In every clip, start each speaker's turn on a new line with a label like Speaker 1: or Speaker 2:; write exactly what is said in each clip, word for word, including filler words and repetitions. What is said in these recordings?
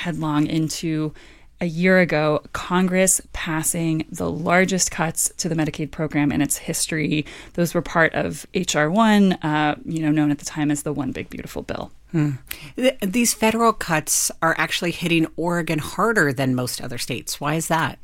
Speaker 1: headlong into a year ago, Congress passing the largest cuts to the Medicaid program in its history. Those were part of H R one, uh, you know, known at the time as the One Big Beautiful Bill.
Speaker 2: Hmm. Th- these federal cuts are actually hitting Oregon harder than most other states. Why is that?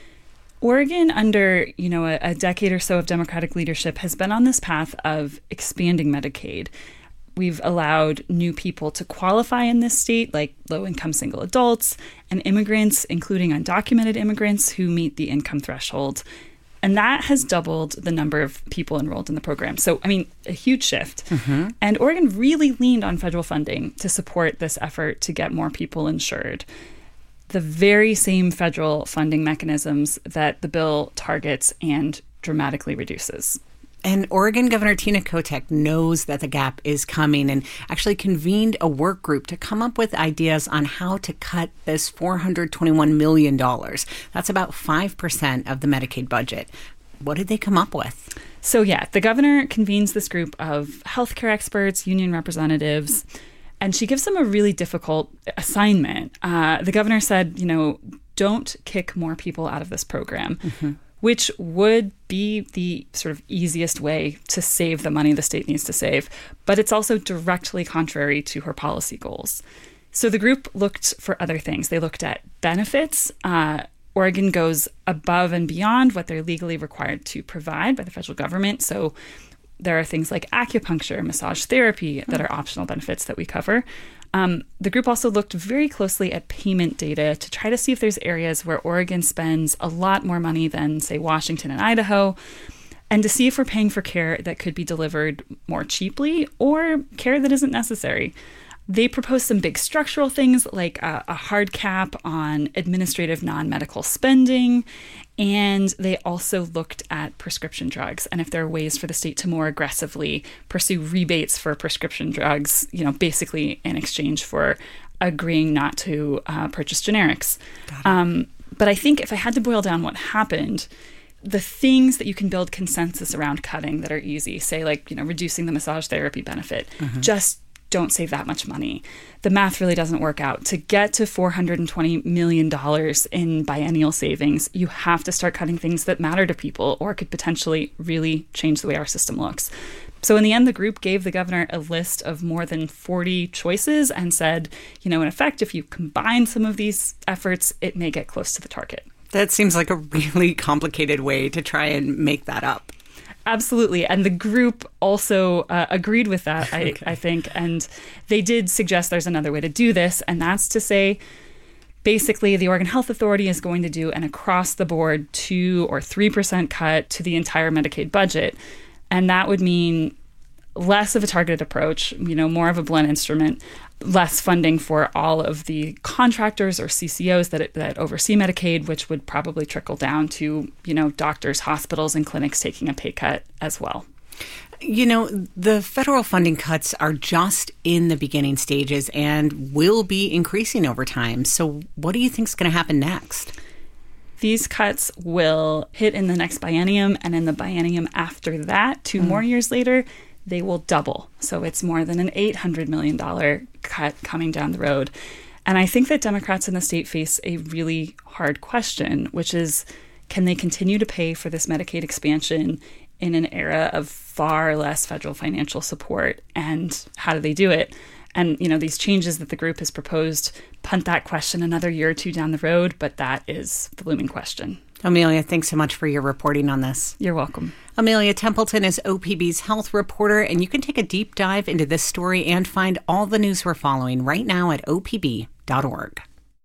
Speaker 1: Oregon, under, you know, a, a decade or so of Democratic leadership, has been on this path of expanding Medicaid. We've allowed new people to qualify in this state, like low-income single adults and immigrants, including undocumented immigrants who meet the income threshold. And that has doubled the number of people enrolled in the program. So, I mean, a huge shift. Mm-hmm. And Oregon really leaned on federal funding to support this effort to get more people insured. The very same federal funding mechanisms that the bill targets and dramatically reduces.
Speaker 2: And Oregon Governor Tina Kotek knows that the gap is coming and actually convened a work group to come up with ideas on how to cut this four hundred twenty-one million dollars. That's about five percent of the Medicaid budget. What did they come up with?
Speaker 1: So, yeah, the governor convenes this group of healthcare experts, union representatives, and she gives them a really difficult assignment. Uh, the governor said, you know, don't kick more people out of this program. Mm-hmm. Which would be the sort of easiest way to save the money the state needs to save. But it's also directly contrary to her policy goals. So the group looked for other things. They looked at benefits. Uh, Oregon goes above and beyond what they're legally required to provide by the federal government. So there are things like acupuncture, massage therapy that are optional benefits that we cover. Um, the group also looked very closely at payment data to try to see if there's areas where Oregon spends a lot more money than, say, Washington and Idaho, and to see if we're paying for care that could be delivered more cheaply or care that isn't necessary. They proposed some big structural things like a, a hard cap on administrative non-medical spending, and they also looked at prescription drugs and if there are ways for the state to more aggressively pursue rebates for prescription drugs, you know, basically in exchange for agreeing not to uh, purchase generics. Um, but I think if I had to boil down what happened, the things that you can build consensus around cutting that are easy, say like, you know, reducing the massage therapy benefit, mm-hmm. just don't save that much money. The math really doesn't work out. To get to four hundred twenty million dollars in biennial savings, you have to start cutting things that matter to people or could potentially really change the way our system looks. So in the end, the group gave the governor a list of more than forty choices and said, you know, in effect, if you combine some of these efforts, it may get close to the target.
Speaker 2: That seems like a really complicated way to try and make that up.
Speaker 1: Absolutely. And the group also uh, agreed with that, I, okay. I think. And they did suggest there's another way to do this. And that's to say, basically, the Oregon Health Authority is going to do an across-the-board two or three percent cut to the entire Medicaid budget. And that would mean less of a targeted approach, you know, more of a blunt instrument, less funding for all of the contractors or C C Os that it, that oversee Medicaid, which would probably trickle down to, you know, doctors, hospitals, and clinics taking a pay cut as well.
Speaker 2: You know, the federal funding cuts are just in the beginning stages and will be increasing over time. So what do you think is going to happen next?
Speaker 1: These cuts will hit in the next biennium, and in the biennium after that, two mm. more years later, they will double. So it's more than an eight hundred million dollars cut coming down the road. And I think that Democrats in the state face a really hard question, which is, can they continue to pay for this Medicaid expansion in an era of far less federal financial support? And how do they do it? And, you know, these changes that the group has proposed punt that question another year or two down the road, but that is the looming question.
Speaker 2: Amelia, thanks so much for your reporting on this.
Speaker 1: You're welcome.
Speaker 2: Amelia Templeton is O P B's health reporter, and you can take a deep dive into this story and find all the news we're following right now at O P B dot org.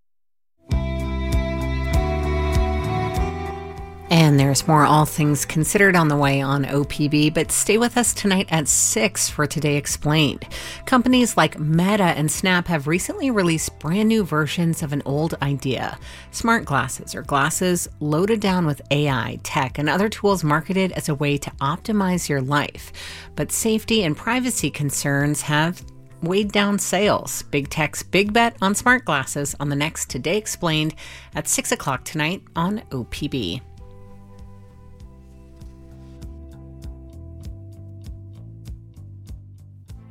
Speaker 2: And there's more All Things Considered on the way on O P B, but stay with us tonight at six for Today Explained. Companies like Meta and Snap have recently released brand new versions of an old idea. Smart glasses, or glasses loaded down with A I, tech, and other tools marketed as a way to optimize your life. But safety and privacy concerns have weighed down sales. Big Tech's big bet on smart glasses on the next Today Explained at six o'clock tonight on O P B.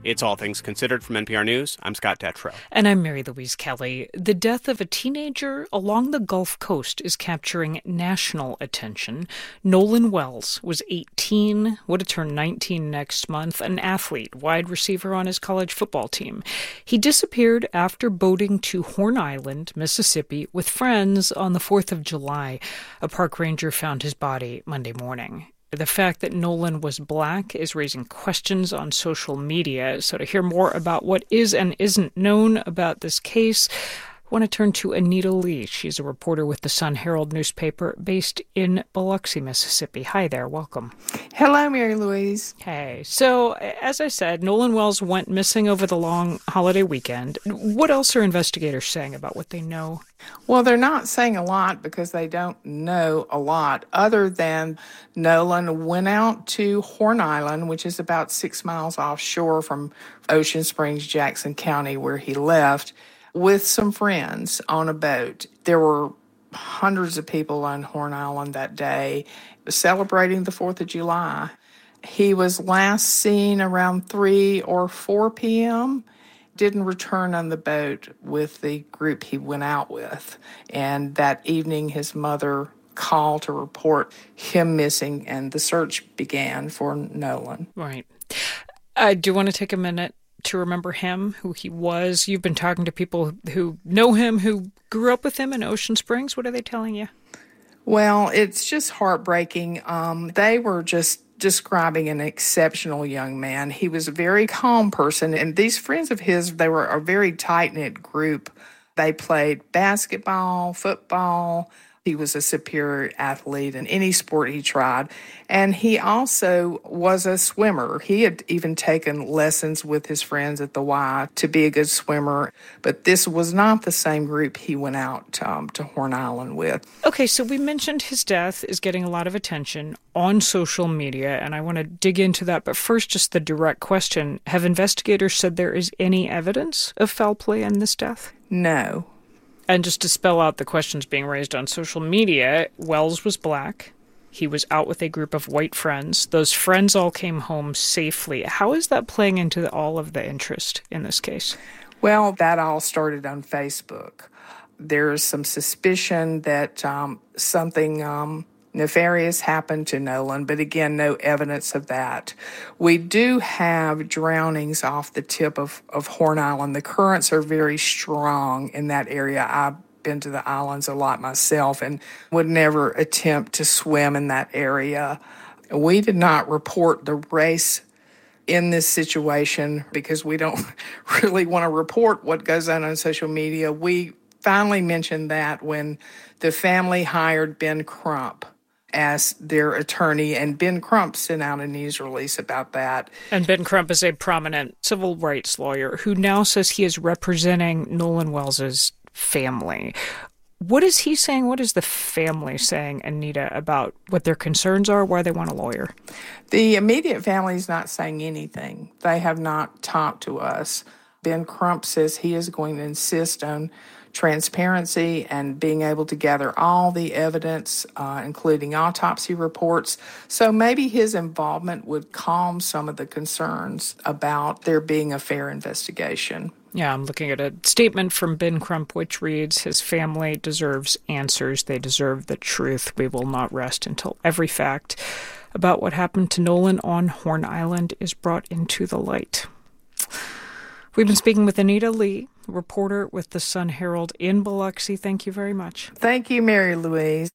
Speaker 3: It's All Things Considered from N P R News. I'm Scott Detrow.
Speaker 4: And I'm Mary Louise Kelly. The death of a teenager along the Gulf Coast is capturing national attention. Nolan Wells was eighteen, would have turned nineteen next month, an athlete, wide receiver on his college football team. He disappeared after boating to Horn Island, Mississippi, with friends on the fourth of July. A park ranger found his body Monday morning. The fact that Nolan was black is raising questions on social media. So to hear more about what is and isn't known about this case, I want to turn to Anita Lee. She's a reporter with the Sun-Herald newspaper based in Biloxi, Mississippi. Hi there. Welcome.
Speaker 5: Hello, Mary Louise.
Speaker 4: Hey. So, as I said, Nolan Wells went missing over the long holiday weekend. What else are investigators saying about what they know?
Speaker 5: Well, they're not saying a lot because they don't know a lot other than Nolan went out to Horn Island, which is about six miles offshore from Ocean Springs, Jackson County, where he left, with some friends on a boat. There were hundreds of people on Horn Island that day celebrating the fourth of July. He was last seen around three or four p.m., didn't return on the boat with the group he went out with. And that evening, his mother called to report him missing, and the search began for Nolan.
Speaker 4: Right. I do want to take a minute to remember him, who he was. You've been talking to people who know him, who grew up with him in Ocean Springs. What are they telling you?
Speaker 5: Well, it's just heartbreaking. Um, they were just describing an exceptional young man. He was a very calm person, and these friends of his, they were a very tight-knit group. They played basketball, football. He was a superior athlete in any sport he tried. And he also was a swimmer. He had even taken lessons with his friends at the Y to be a good swimmer. But this was not the same group he went out um, to Horn Island with.
Speaker 4: Okay, so we mentioned his death is getting a lot of attention on social media, and I want to dig into that. But first, just the direct question. Have investigators said there is any evidence of foul play in this death?
Speaker 5: No.
Speaker 4: And just to spell out the questions being raised on social media, Wells was black. He was out with a group of white friends. Those friends all came home safely. How is that playing into all of the interest in this case?
Speaker 5: Well, that all started on Facebook. There's some suspicion that um, something um, nefarious happened to Nolan, but again, no evidence of that. We do have drownings off the tip of, of Horn Island. The currents are very strong in that area. I've been to the islands a lot myself and would never attempt to swim in that area. We did not report the race in this situation because we don't really want to report what goes on on social media. We finally mentioned that when the family hired Ben Crump as their attorney, and Ben Crump sent out a news release about that.
Speaker 4: And Ben Crump is a prominent civil rights lawyer who now says he is representing Nolan Wells's family. What is he saying? What is the family saying, Anita, about what their concerns are, why they want a lawyer?
Speaker 5: The immediate family is not saying anything. They have not talked to us. Ben Crump says he is going to insist on transparency and being able to gather all the evidence, uh, including autopsy reports. So maybe his involvement would calm some of the concerns about there being a fair investigation.
Speaker 4: Yeah, I'm looking at a statement from Ben Crump, which reads, his family deserves answers. They deserve the truth. We will not rest until every fact about what happened to Nolan on Horn Island is brought into the light. We've been speaking with Anita Lee, reporter with the Sun-Herald in Biloxi. Thank you very much.
Speaker 5: Thank you, Mary Louise.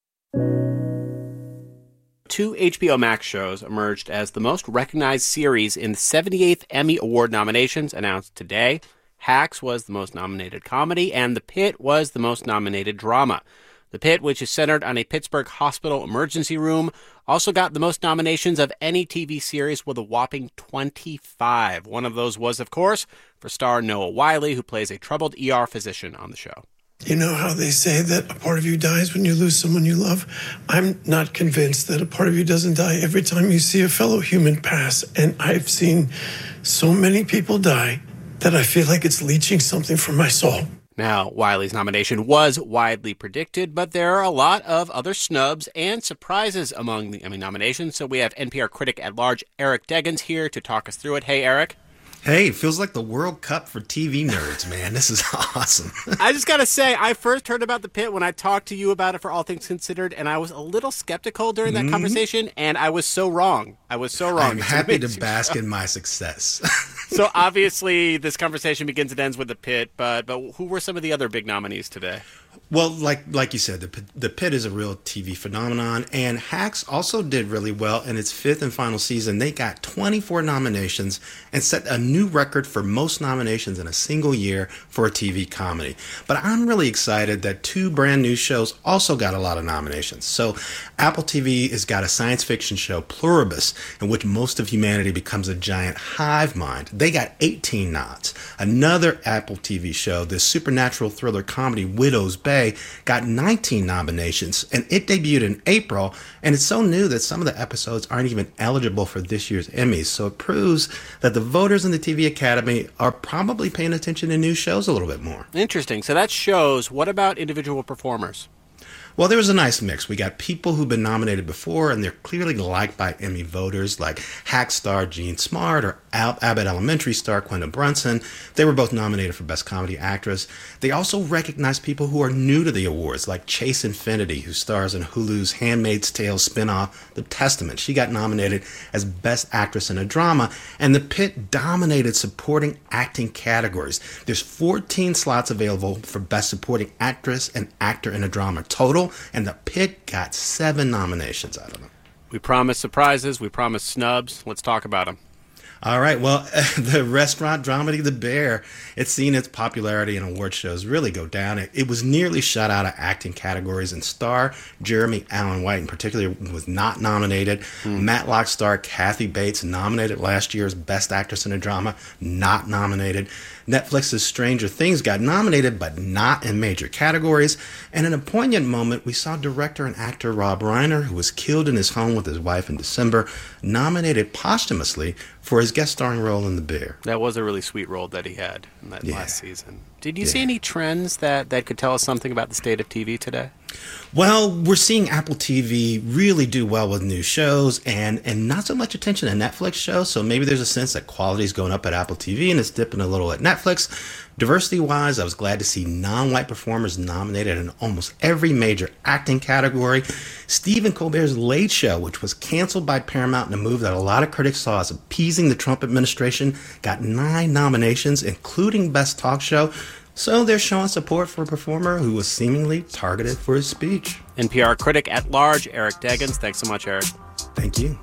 Speaker 3: Two H B O Max shows emerged as the most recognized series in the seventy-eighth Emmy Award nominations announced today. Hacks was the most nominated comedy, and The Pit was the most nominated drama. The Pit, which is centered on a Pittsburgh hospital emergency room, also got the most nominations of any T V series with a whopping twenty-five. One of those was, of course, for star Noah Wyle, who plays a troubled E R physician on the show.
Speaker 6: You know how they say that a part of you dies when you lose someone you love? I'm not convinced that a part of you doesn't die every time you see a fellow human pass. And I've seen so many people die that I feel like it's leeching something from my soul.
Speaker 3: Now, Wiley's nomination was widely predicted, but there are a lot of other snubs and surprises among the Emmy nominations. So we have N P R critic at large Eric Deggans here to talk us through it. Hey, Eric.
Speaker 7: Hey, it feels like the World Cup for T V nerds, man. This is awesome.
Speaker 3: I just got to say, I first heard about The Pit when I talked to you about it for All Things Considered, and I was a little skeptical during that mm-hmm. conversation, and I was so wrong. I was so wrong.
Speaker 7: I'm
Speaker 3: it's
Speaker 7: happy to bask show. in my success.
Speaker 3: So obviously, this conversation begins and ends with The Pit, but but who were some of the other big nominees today?
Speaker 7: Well, like like you said, the the Pit is a real T V phenomenon, and Hacks also did really well in its fifth and final season. They got twenty-four nominations and set a new record for most nominations in a single year for a T V comedy. But I'm really excited that two brand new shows also got a lot of nominations. So Apple T V has got a science fiction show, Pluribus, in which most of humanity becomes a giant hive mind. They got eighteen nods. Another Apple T V show, the supernatural thriller comedy Widow's Bay, got nineteen nominations, and it debuted in April, and it's so new that some of the episodes aren't even eligible for this year's Emmys. So it proves that the voters in the T V Academy are probably paying attention to new shows a little bit more.
Speaker 3: Interesting. So that shows. What about individual performers?
Speaker 7: Well, there was a nice mix. We got people who've been nominated before, and they're clearly liked by Emmy voters, like Hack star Jean Smart or Al- Abbott Elementary star Quinta Brunson. They were both nominated for Best Comedy Actress. They also recognize people who are new to the awards, like Chase Infinity, who stars in Hulu's Handmaid's Tale spinoff, The Testament. She got nominated as Best Actress in a Drama, and The Pit dominated supporting acting categories. There's fourteen slots available for Best Supporting Actress and Actor in a Drama total, and The Pit got seven nominations out of them.
Speaker 3: We promised surprises. We promised snubs. Let's talk about them.
Speaker 7: All right. Well, the restaurant dramedy The Bear, it's seen its popularity in award shows really go down. It, it was nearly shut out of acting categories, and star Jeremy Allen White in particular was not nominated. Mm. Matlock star Kathy Bates, nominated last year as Best Actress in a Drama, not nominated. Netflix's Stranger Things got nominated, but not in major categories. And in a poignant moment, we saw director and actor Rob Reiner, who was killed in his home with his wife in December, nominated posthumously for his guest starring role in The Bear.
Speaker 3: That was a really sweet role that he had in that
Speaker 7: yeah.
Speaker 3: last season. Did you
Speaker 7: yeah.
Speaker 3: see any trends that, that could tell us something about the state of T V today?
Speaker 7: Well, we're seeing Apple T V really do well with new shows and, and not so much attention to Netflix shows. So maybe there's a sense that quality is going up at Apple T V and it's dipping a little at Netflix. Diversity-wise, I was glad to see non-white performers nominated in almost every major acting category. Stephen Colbert's Late Show, which was canceled by Paramount in a move that a lot of critics saw as appeasing the Trump administration, got nine nominations, including Best Talk Show. So they're showing support for a performer who was seemingly targeted for his speech.
Speaker 3: N P R critic at large, Eric Deggans. Thanks so much, Eric.
Speaker 7: Thank you.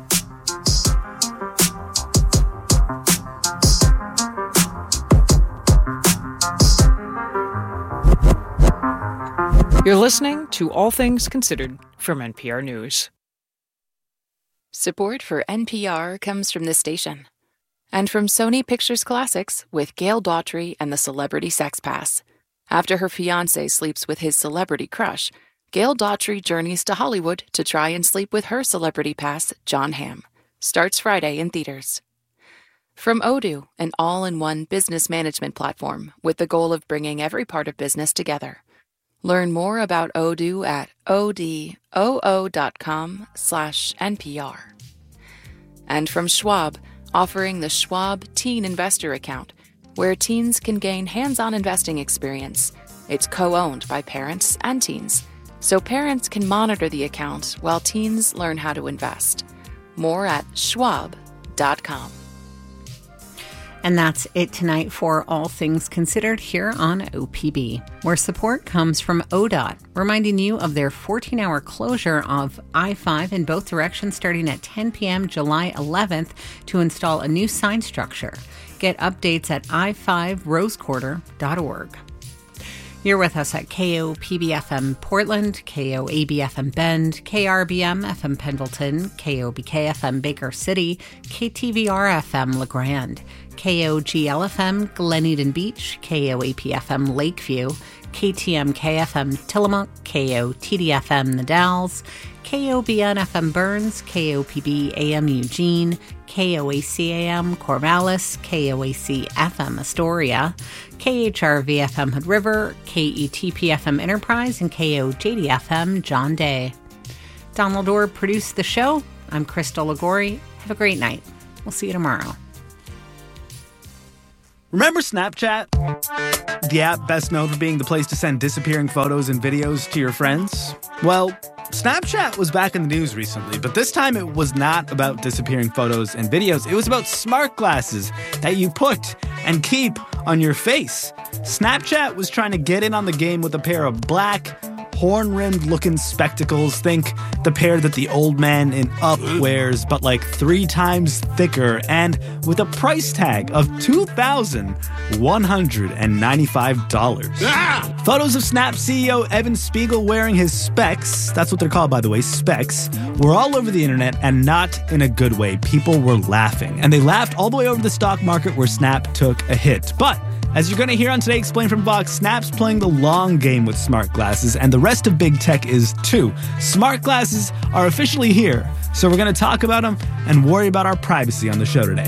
Speaker 4: You're listening to All Things Considered from N P R News.
Speaker 8: Support for N P R comes from this station and from Sony Pictures Classics with Gail Daughtry and the Celebrity Sex Pass. After her fiancé sleeps with his celebrity crush, Gail Daughtry journeys to Hollywood to try and sleep with her celebrity pass, John Hamm. Starts Friday in theaters. From Odoo, an all-in-one business management platform with the goal of bringing every part of business together. Learn more about Odoo at odoo dot com slash N P R. And from Schwab, offering the Schwab Teen Investor Account, where teens can gain hands-on investing experience. It's co-owned by parents and teens, so parents can monitor the account while teens learn how to invest. More at schwab dot com.
Speaker 2: And that's it tonight for All Things Considered here on O P B, where support comes from O D O T, reminding you of their fourteen-hour closure of I five in both directions starting at ten p.m. July eleventh to install a new sign structure. Get updates at i five rose quarter dot org. You're with us at K O P B F M Portland, K O A B F M Bend, K R B M F M Pendleton, K O B K F M Baker City, K T V R F M La Grande, K O G L F M Glen Eden Beach, K O A P F M Lakeview, K T M K F M Tillamook, K O T D F M The Dalles, K O B N F M Burns, K O P B A M Eugene, K O A C A M Corvallis, K O A C F M Astoria, K H R V F M Hood River, K E T P F M Enterprise, and K O J D F M John Day. Donald Orr produced the show. I'm Crystal Ligori. Have a great night. We'll see you tomorrow.
Speaker 9: Remember Snapchat? The app best known for being the place to send disappearing photos and videos to your friends? Well, Snapchat was back in the news recently, but this time it was not about disappearing photos and videos. It was about smart glasses that you put and keep on your face. Snapchat was trying to get in on the game with a pair of black, horn-rimmed looking spectacles. Think the pair that the old man in Up wears, but like three times thicker, and with a price tag of two thousand one hundred ninety-five dollars. Ah! Photos of Snap C E O Evan Spiegel wearing his specs, that's what they're called by the way, specs, were all over the internet, and not in a good way. People were laughing, and they laughed all the way over the stock market where Snap took a hit. But as you're going to hear on Today Explained from Vox, Snap's playing the long game with smart glasses, and the rest of big tech is too. Smart glasses are officially here, so we're going to talk about them and worry about our privacy on the show today.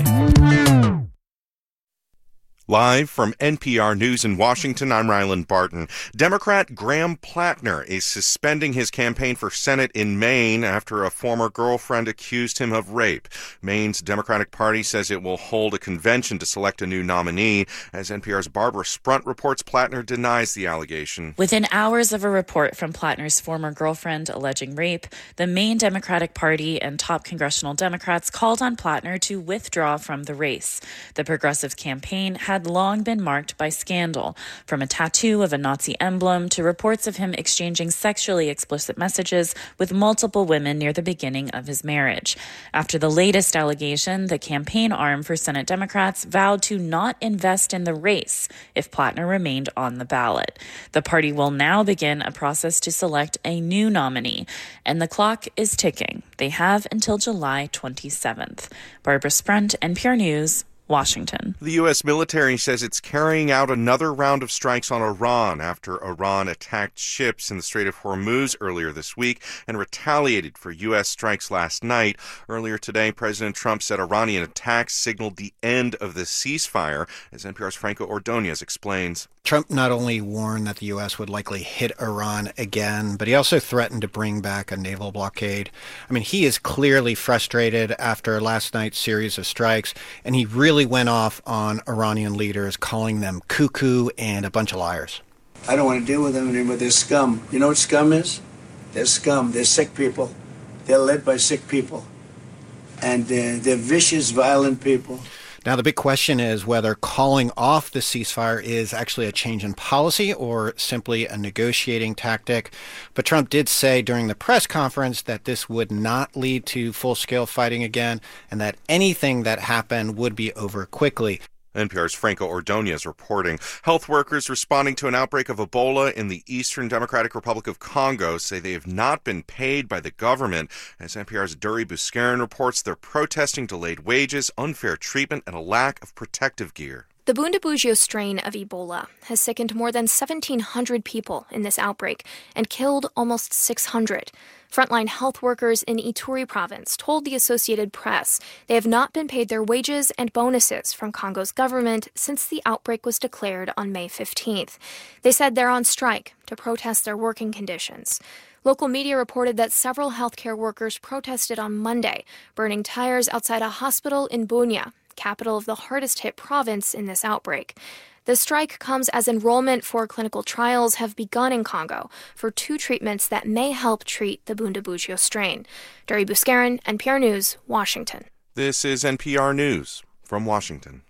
Speaker 10: Live from N P R News in Washington, I'm Ryland Barton. Democrat Graham Plattner is suspending his campaign for Senate in Maine after a former girlfriend accused him of rape. Maine's Democratic Party says it will hold a convention to select a new nominee. As N P R's Barbara Sprunt reports, Plattner denies the allegation.
Speaker 11: Within hours of a report from Plattner's former girlfriend alleging rape, the Maine Democratic Party and top congressional Democrats called on Plattner to withdraw from the race. The Progressive campaign had had long been marked by scandal, from a tattoo of a Nazi emblem to reports of him exchanging sexually explicit messages with multiple women near the beginning of his marriage. After the latest allegation, the campaign arm for Senate Democrats vowed to not invest in the race if Plattner remained on the ballot. The party will now begin a process to select a new nominee, and the clock is ticking. They have until July twenty-seventh. Barbara Sprunt, N P R News, Washington.
Speaker 10: The U S military says it's carrying out another round of strikes on Iran after Iran attacked ships in the Strait of Hormuz earlier this week and retaliated for U S strikes last night. Earlier today, President Trump said Iranian attacks signaled the end of the ceasefire, as N P R's Franco Ordonez explains.
Speaker 12: Trump not only warned that the U S would likely hit Iran again, but he also threatened to bring back a naval blockade. I mean, he is clearly frustrated after last night's series of strikes, and he really went off on Iranian leaders, calling them cuckoo and a bunch of liars.
Speaker 13: I don't want to deal with them anymore. They're scum. You know what scum is? They're scum. They're sick people. They're led by sick people. And they're, they're vicious, violent people.
Speaker 12: Now, the big question is whether calling off the ceasefire is actually a change in policy or simply a negotiating tactic. But Trump did say during the press conference that this would not lead to full-scale fighting again and that anything that happened would be over quickly.
Speaker 10: N P R's Franco Ordonez reporting. Health workers responding to an outbreak of Ebola in the Eastern Democratic Republic of Congo say they have not been paid by the government. As N P R's Duri Buscarin reports, they're protesting delayed wages, unfair treatment, and a lack of protective gear.
Speaker 14: The Bundibugyo strain of Ebola has sickened more than seventeen hundred people in this outbreak and killed almost six hundred. Frontline health workers in Ituri province told the Associated Press they have not been paid their wages and bonuses from Congo's government since the outbreak was declared on May fifteenth. They said they're on strike to protest their working conditions. Local media reported that several healthcare workers protested on Monday, burning tires outside a hospital in Bunia, capital of the hardest-hit province in this outbreak. The strike comes as enrollment for clinical trials have begun in Congo for two treatments that may help treat the Bundibugyo strain. Duri Buscarin, N P R News, Washington.
Speaker 10: This is N P R News from Washington.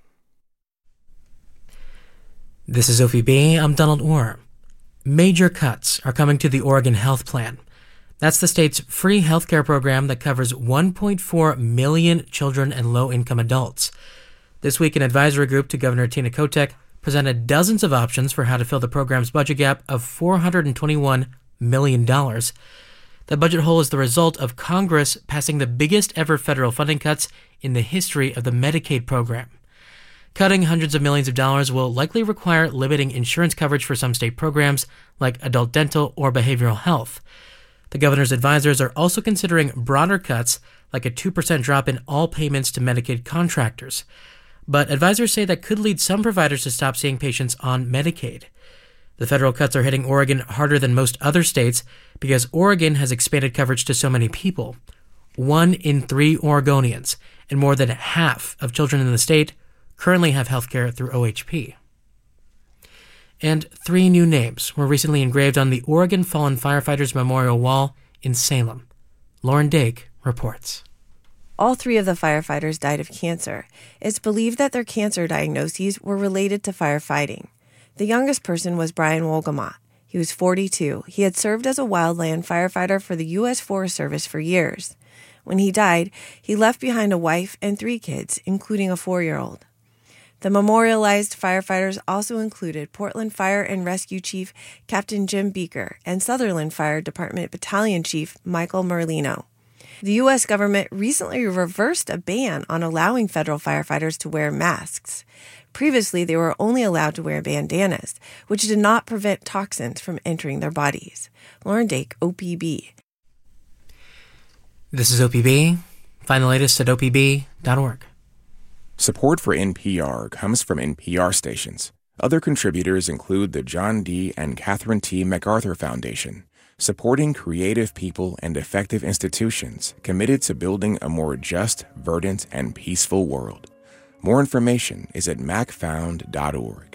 Speaker 15: This is O F B. I'm Donald Orr. Major cuts are coming to the Oregon Health Plan. That's the state's free healthcare program that covers one point four million children and low-income adults. This week, an advisory group to Governor Tina Kotek presented dozens of options for how to fill the program's budget gap of four hundred twenty-one million dollars. The budget hole is the result of Congress passing the biggest ever federal funding cuts in the history of the Medicaid program. Cutting hundreds of millions of dollars will likely require limiting insurance coverage for some state programs like adult dental or behavioral health. The governor's advisors are also considering broader cuts, like a two percent drop in all payments to Medicaid contractors. But advisors say that could lead some providers to stop seeing patients on Medicaid. The federal cuts are hitting Oregon harder than most other states because Oregon has expanded coverage to so many people. One in three Oregonians and more than half of children in the state currently have health care through O H P. And three new names were recently engraved on the Oregon Fallen Firefighters Memorial Wall in Salem. Lauren Dake reports.
Speaker 16: All three of the firefighters died of cancer. It's believed that their cancer diagnoses were related to firefighting. The youngest person was Brian Wolgamott. He was forty-two. He had served as a wildland firefighter for the U S Forest Service for years. When he died, he left behind a wife and three kids, including a four-year-old. The memorialized firefighters also included Portland Fire and Rescue Chief Captain Jim Beaker and Sutherland Fire Department Battalion Chief Michael Merlino. The U S government recently reversed a ban on allowing federal firefighters to wear masks. Previously, they were only allowed to wear bandanas, which did not prevent toxins from entering their bodies. Lauren Dake, O P B.
Speaker 15: This is O P B. Find the latest at O P B dot org.
Speaker 17: Support for N P R comes from N P R stations. Other contributors include the John D. and Catherine T. MacArthur Foundation, supporting creative people and effective institutions committed to building a more just, verdant, and peaceful world. More information is at mac found dot org.